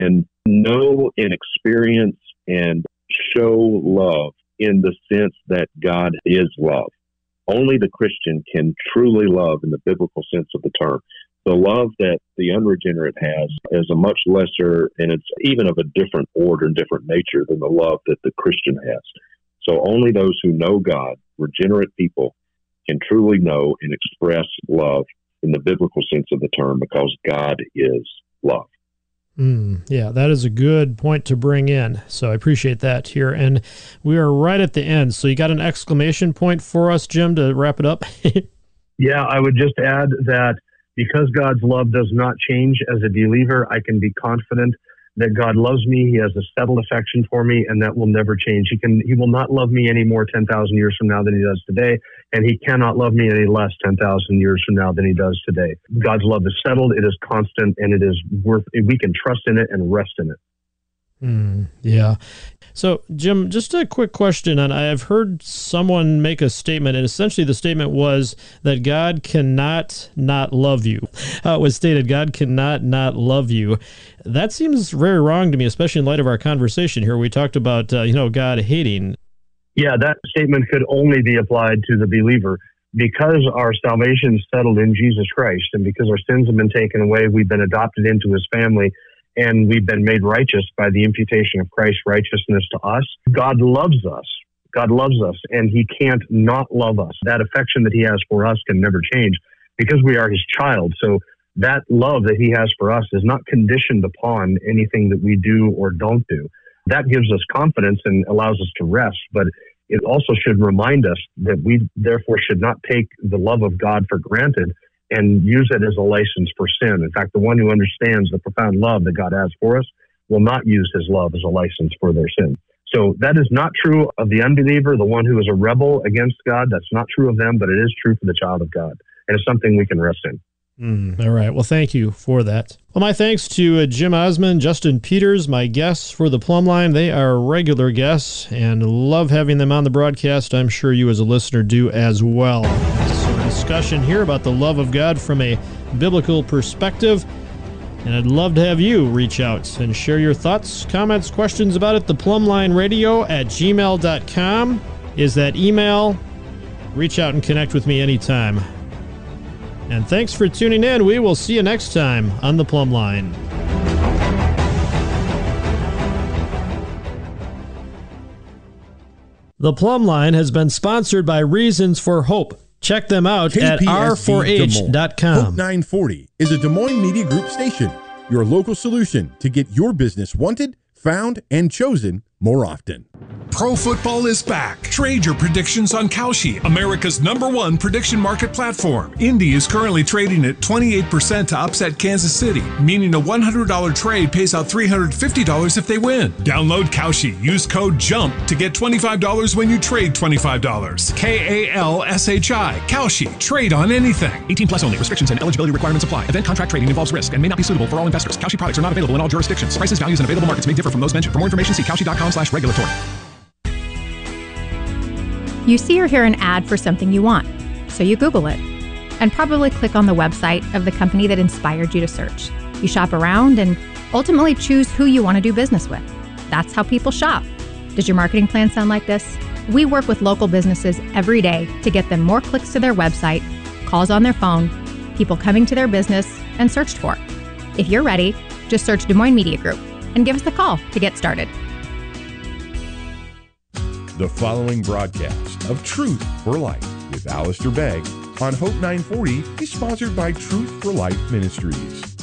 and know and experience and show love in the sense that God is love. Only the Christian can truly love in the biblical sense of the term. The love that the unregenerate has is a much lesser, and it's even of a different order and different nature than the love that the Christian has. So only those who know God, regenerate people, can truly know and express love in the biblical sense of the term, because God is love. Yeah, that is a good point to bring in. So I appreciate that here. And we are right at the end. So you got an exclamation point for us, Jim, to wrap it up? Yeah, I would just add that because God's love does not change as a believer, I can be confident that God loves me. He has a settled affection for me, and that will never change. He will not love me any more 10,000 years from now than he does today, and he cannot love me any less 10,000 years from now than he does today. God's love is settled, it is constant, and it is we can trust in it and rest in it. Yeah. So, Jim, just a quick question. And I've heard someone make a statement, and essentially the statement was that God cannot not love you. It was stated, God cannot not love you. That seems very wrong to me, especially in light of our conversation here. We talked about, God hating. Yeah, that statement could only be applied to the believer. Because our salvation is settled in Jesus Christ, and because our sins have been taken away, we've been adopted into his family, and we've been made righteous by the imputation of Christ's righteousness to us. God loves us. God loves us, and he can't not love us. That affection that he has for us can never change because we are his child. So that love that he has for us is not conditioned upon anything that we do or don't do. That gives us confidence and allows us to rest, but it also should remind us that we therefore should not take the love of God for granted and use it as a license for sin. In fact, the one who understands the profound love that God has for us will not use his love as a license for their sin. So that is not true of the unbeliever, the one who is a rebel against God. That's not true of them, but it is true for the child of God. And it's something we can rest in. All right. Well, thank you for that. Well, my thanks to Jim Osmond, Justin Peters, my guests for the Plumb Line. They are regular guests and love having them on the broadcast. I'm sure you as a listener do as well. So a discussion here about the love of God from a biblical perspective. And I'd love to have you reach out and share your thoughts, comments, questions about it. The plumblinerradio@gmail.com is that email. Reach out and connect with me anytime. And thanks for tuning in. We will see you next time on The Plumb Line. The Plumb Line has been sponsored by Reasons for Hope. Check them out at r4h.com. Hope 940 is a Des Moines Media Group station, your local solution to get your business wanted, found, and chosen more often. Pro football is back. Trade your predictions on Kalshi, America's #1 prediction market platform. Indy is currently trading at 28% to upset Kansas City, meaning a $100 trade pays out $350 if they win. Download Kalshi. Use code JUMP to get $25 when you trade $25. KALSHI. Kalshi. Trade on anything. 18 plus only. Restrictions and eligibility requirements apply. Event contract trading involves risk and may not be suitable for all investors. Kalshi products are not available in all jurisdictions. Prices, values, and available markets may differ from those mentioned. For more information, see kalshi.com/regulatory. You see or hear an ad for something you want, so you Google it and probably click on the website of the company that inspired you to search. You shop around and ultimately choose who you want to do business with. That's how people shop. Does your marketing plan sound like this? We work with local businesses every day to get them more clicks to their website, calls on their phone, people coming to their business, and searched for. If you're ready, just search Des Moines Media Group and give us a call to get started. The following broadcast of Truth for Life with Alistair Begg on Hope 940 is sponsored by Truth for Life Ministries.